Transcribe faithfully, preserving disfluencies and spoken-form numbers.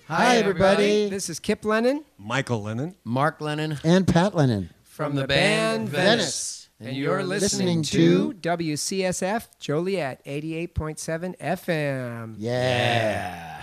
Hi, everybody. This is Kip Lennon. Michael Lennon. Mark Lennon. And Pat Lennon. From the band Venice. And you're listening to W C S F Joliet eighty-eight point seven F M. Yeah.